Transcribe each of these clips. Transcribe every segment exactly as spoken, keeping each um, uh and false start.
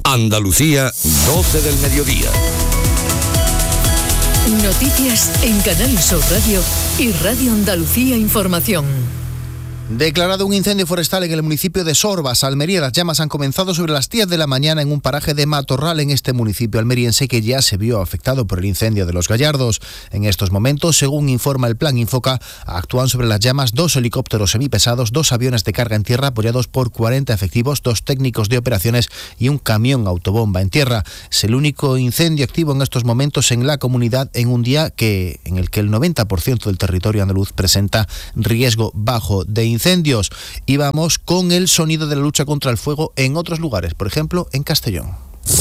Andalucía, doce del mediodía. Noticias en Canal Sur Radio y Radio Andalucía Información. Declarado un incendio forestal en el municipio de Sorbas, Almería. Las llamas han comenzado sobre las diez de la mañana en un paraje de matorral en este municipio almeriense que ya se vio afectado por el incendio de Los Gallardos. En estos momentos, según informa el Plan Infoca, actúan sobre las llamas dos helicópteros semipesados, dos aviones de carga en tierra apoyados por cuarenta efectivos, dos técnicos de operaciones y un camión autobomba en tierra. Es el único incendio activo en estos momentos en la comunidad en un día que en el que el noventa por ciento del territorio andaluz presenta riesgo bajo de incendio. Incendios. Y vamos con el sonido de la lucha contra el fuego en otros lugares, por ejemplo, en Castellón.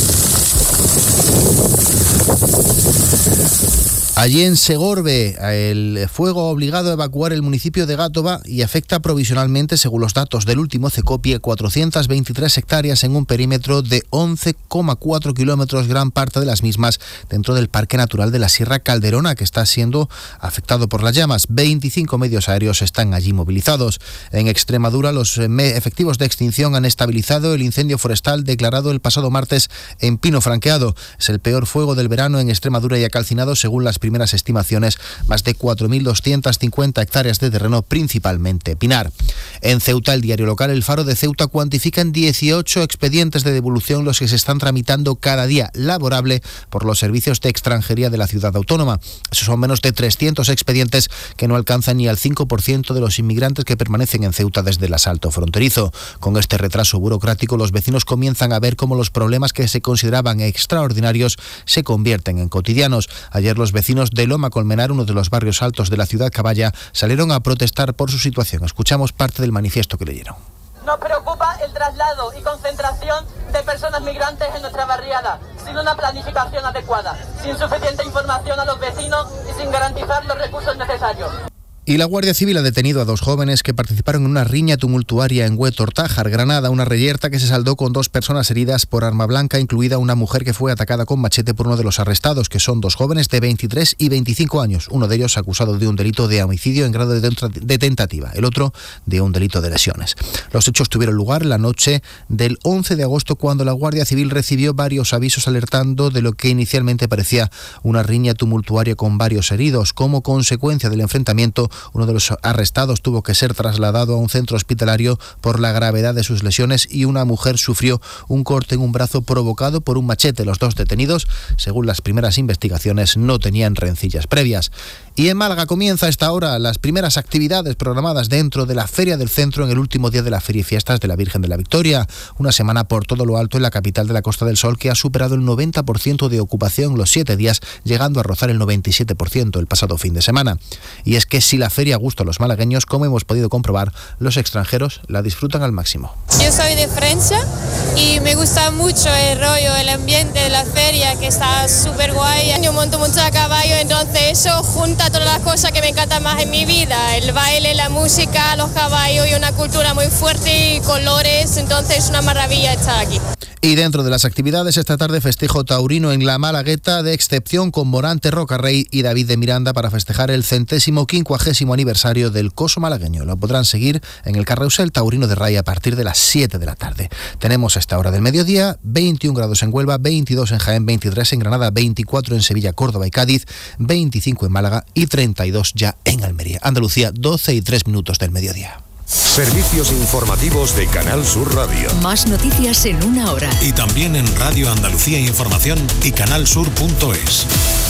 Allí en Segorbe, el fuego ha obligado a evacuar el municipio de Gátova y afecta provisionalmente, según los datos del último CECOPI, cuatrocientas veintitrés hectáreas en un perímetro de once coma cuatro kilómetros, gran parte de las mismas dentro del Parque Natural de la Sierra Calderona, que está siendo afectado por las llamas. veinticinco medios aéreos están allí movilizados. En Extremadura, los efectivos de extinción han estabilizado el incendio forestal declarado el pasado martes en Pino Franqueado. Es el peor fuego del verano en Extremadura y ha calcinado, según las primeras estimaciones, más de cuatro mil doscientas cincuenta hectáreas de terreno, principalmente pinar. En Ceuta, el diario local El Faro de Ceuta cuantifica en dieciocho expedientes de devolución los que se están tramitando cada día laborable por los servicios de extranjería de la ciudad autónoma. Esos son menos de trescientos expedientes que no alcanzan ni al cinco por ciento de los inmigrantes que permanecen en Ceuta desde el asalto fronterizo. Con este retraso burocrático, los vecinos comienzan a ver cómo los problemas que se consideraban extraordinarios se convierten en cotidianos. Ayer los vecinos de Loma Colmenar, uno de los barrios altos de la ciudad caballa, salieron a protestar por su situación. Escuchamos parte del manifiesto que leyeron. Nos preocupa el traslado y concentración de personas migrantes en nuestra barriada, sin una planificación adecuada, sin suficiente información a los vecinos y sin garantizar los recursos necesarios. Y la Guardia Civil ha detenido a dos jóvenes que participaron en una riña tumultuaria en Huetortájar, Granada, una reyerta que se saldó con dos personas heridas por arma blanca, incluida una mujer que fue atacada con machete por uno de los arrestados, que son dos jóvenes de veintitrés y veinticinco años, uno de ellos acusado de un delito de homicidio en grado de tentativa, el otro de un delito de lesiones. Los hechos tuvieron lugar la noche del once de agosto, cuando la Guardia Civil recibió varios avisos alertando de lo que inicialmente parecía una riña tumultuaria con varios heridos. Como consecuencia del enfrentamiento, uno de los arrestados tuvo que ser trasladado a un centro hospitalario por la gravedad de sus lesiones y una mujer sufrió un corte en un brazo provocado por un machete. Los dos detenidos, según las primeras investigaciones, no tenían rencillas previas. Y en Málaga comienza a esta hora las primeras actividades programadas dentro de la Feria del Centro en el último día de la Feria y Fiestas de la Virgen de la Victoria. Una semana por todo lo alto en la capital de la Costa del Sol, que ha superado el noventa por ciento de ocupación los siete días, llegando a rozar el noventa y siete por ciento el pasado fin de semana. Y es que si la feria gusta a los malagueños, como hemos podido comprobar, los extranjeros la disfrutan al máximo. Yo soy de Francia y me gusta mucho el rollo, el ambiente de la feria, que está súper guay. Yo monto mucho a caballo, entonces eso junta todas las cosas que me encantan más en mi vida: el baile, la música, los caballos y una cultura muy fuerte y colores, entonces es una maravilla estar aquí. Y dentro de las actividades, esta tarde festejo taurino en la Malagueta de excepción con Morante Rocarrey y David de Miranda para festejar el centésimo quincuagésimo aniversario del Coso malagueño. Lo podrán seguir en el Carrousel Taurino de Ray a partir de las siete de la tarde. Tenemos a esta hora del mediodía veintiún grados en Huelva, veintidós en Jaén, veintitrés en Granada, veinticuatro en Sevilla, Córdoba y Cádiz, veinticinco en Málaga y treinta y dos ya en Almería. Andalucía, doce y tres minutos del mediodía. Servicios informativos de Canal Sur Radio. Más noticias en una hora. Y también en Radio Andalucía Información y canalsur punto es.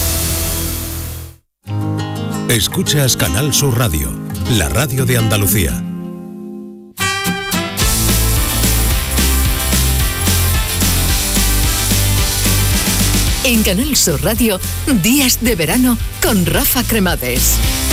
Escuchas Canal Sur Radio, la radio de Andalucía. En Canal Sur Radio, Días de Verano con Rafa Cremades.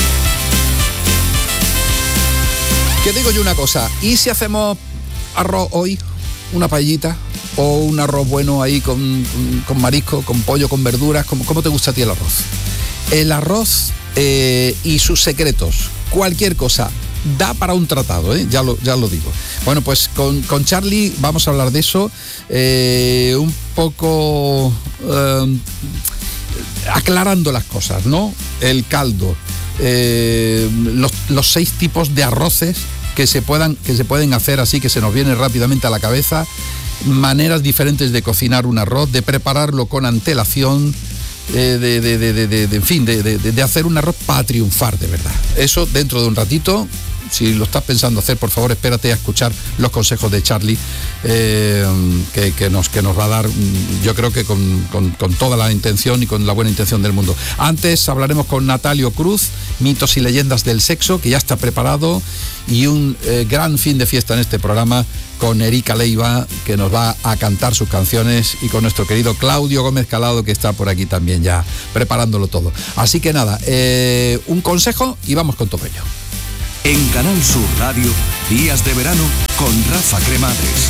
Que digo yo una cosa, ¿y si hacemos arroz hoy? Una paellita o un arroz bueno ahí con, con, con marisco, con pollo, con verduras. ¿Cómo, cómo te gusta a ti el arroz? El arroz eh, y sus secretos, cualquier cosa, da para un tratado, ¿eh? ya, lo, ya lo digo. Bueno, pues con, con Charlie vamos a hablar de eso, eh, un poco eh, aclarando las cosas, ¿no? El caldo, eh, los, los seis tipos de arroces que se puedan que se pueden hacer así, que se nos viene rápidamente a la cabeza, maneras diferentes de cocinar un arroz, de prepararlo con antelación, eh, de, de, de, de, de, de, en fin, de, de, de hacer un arroz para triunfar de verdad. Eso dentro de un ratito. Si lo estás pensando hacer, por favor, espérate a escuchar los consejos de Charlie, eh, que, que, nos, que nos va a dar, yo creo que con, con, con toda la intención y con la buena intención del mundo. Antes hablaremos con Natalio Cruz, mitos y leyendas del sexo, que ya está preparado, y un eh, gran fin de fiesta en este programa con Erika Leiva, que nos va a cantar sus canciones, y con nuestro querido Claudio Gómez Calado, que está por aquí también ya preparándolo todo. Así que nada, eh, un consejo y vamos con todo ello. En Canal Sur Radio, Días de Verano con Rafa Cremades.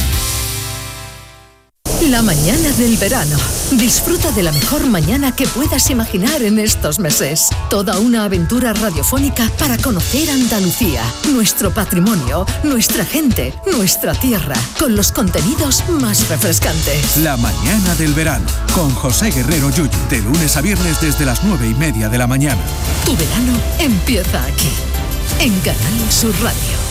La mañana del verano. Disfruta de la mejor mañana que puedas imaginar en estos meses. Toda una aventura radiofónica para conocer Andalucía, nuestro patrimonio, nuestra gente, nuestra tierra, con los contenidos más refrescantes. La mañana del verano con José Guerrero Yuyu, de lunes a viernes desde las nueve y media de la mañana. Tu verano empieza aquí, en Canal Sur Radio.